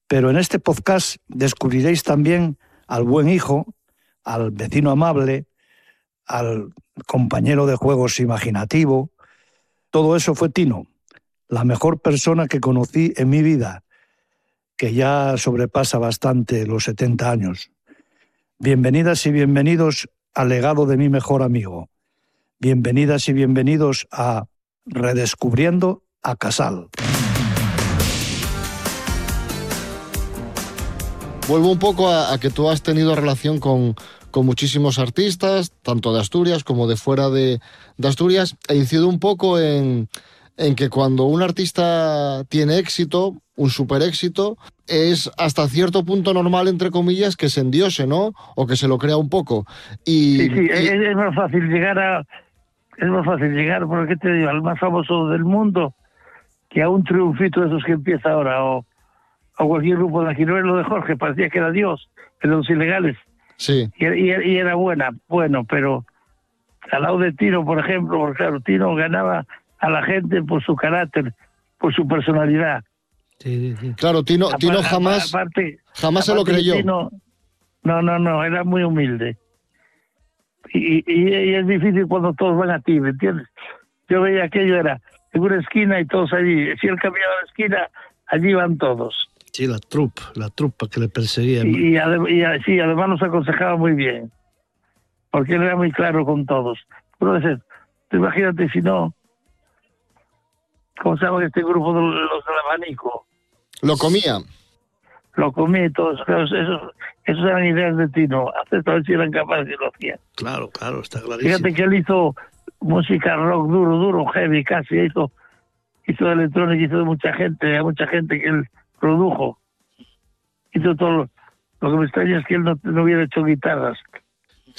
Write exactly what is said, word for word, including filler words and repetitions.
Pero en este podcast descubriréis también al buen hijo, al vecino amable, al compañero de juegos imaginativo. Todo eso fue Tino, la mejor persona que conocí en mi vida, que ya sobrepasa bastante los setenta años. Bienvenidas y bienvenidos al legado de mi mejor amigo. Bienvenidas y bienvenidos a Redescubriendo a Casal. Vuelvo un poco a, a que tú has tenido relación con, con muchísimos artistas, tanto de Asturias como de fuera de, de Asturias, e incido un poco en, en que cuando un artista tiene éxito, un super éxito, es hasta cierto punto normal, entre comillas, que se endiose, ¿no? O que se lo crea un poco. Y, sí, sí, y... Es, es más fácil llegar a... Es más fácil llegar, porque te digo, al más famoso del mundo, que a un triunfito de esos que empieza ahora, o o cualquier grupo de aquí. No es lo de Jorge, parecía que era Dios, de los ilegales. Sí. Y, y, y era buena, bueno, pero al lado de Tino, por ejemplo, porque claro, Tino ganaba a la gente por su carácter, por su personalidad. Sí, sí. Claro, Tino, Apar, Tino jamás, aparte, jamás aparte se lo creyó. Tino, no, no, no, era muy humilde. Y, y, y es difícil cuando todos van a ti, ¿me entiendes? Yo veía aquello, era en una esquina y todos allí. Si él cambiaba la esquina, allí van todos. Sí, la trupe, la trupa que le perseguía. Y, y, adem y sí, además nos aconsejaba muy bien, porque él era muy claro con todos. Pero ese, tú imagínate si no, ¿cómo se llama este grupo de los del abanico? Lo comía. Lo comí todos, claro, esos, esos eran ideas de Tino, hacer todo si eran capaces y lo hacían. Claro, claro, está clarísimo. Fíjate que él hizo música rock duro, duro, heavy casi, hizo, hizo de electrónica, hizo de mucha gente, a mucha gente que él produjo. Hizo todo lo, lo que me extraña es que él no, no hubiera hecho guitarras.